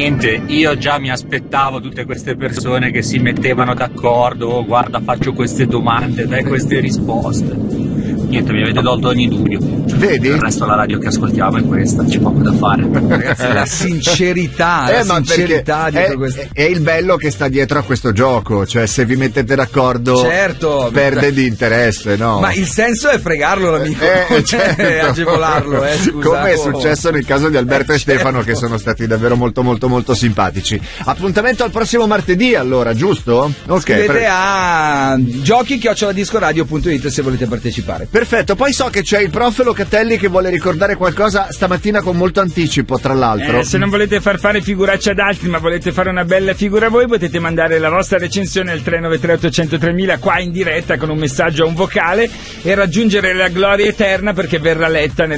onestamente io già mi aspettavo tutte queste persone che si mettevano d'accordo, oh, guarda faccio queste domande, dai queste risposte. Niente, mi avete tolto ogni dubbio. Vedi? Il resto la radio che ascoltiamo è questa, c'è poco da fare. Ragazzi, la sincerità, dietro questo. È il bello che sta dietro a questo gioco, cioè se vi mettete d'accordo, certo, perde di interesse, no? Ma il senso è fregarlo l'amico, certo. agevolarlo, scusa. Come è successo nel caso di Alberto e Stefano, che sono stati davvero molto molto molto simpatici. Appuntamento al prossimo martedì, allora, giusto? Ok. Scrivete a giochi@discoradio.it se volete partecipare. Perfetto, poi so che c'è il prof Locatelli che vuole ricordare qualcosa stamattina con molto anticipo, tra l'altro. Se non volete far fare figuracce ad altri, ma volete fare una bella figura voi, potete mandare la vostra recensione al 393 800 3000 qua in diretta con un messaggio o un vocale e raggiungere la gloria eterna, perché verrà letta nel